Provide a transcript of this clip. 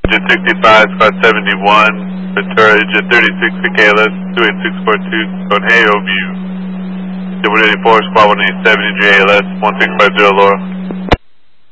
Engine 65, squad 71, Ventura, engine 36 for KLS, 28642, going Hey, View. 184, squad 187, engine ALS, 1650 Laura.